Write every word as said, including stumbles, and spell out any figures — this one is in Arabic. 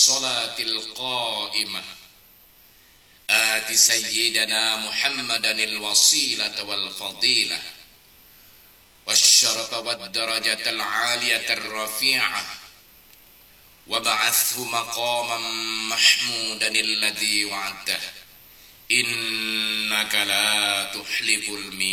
والصلاة القائمة آت سيدنا محمدا الوسيلة والفضيلة والشرف والدرجة العالية الرفيعة وابعثه مقاما محمودا الذي وعدته إنك لا تخلف الميعاد.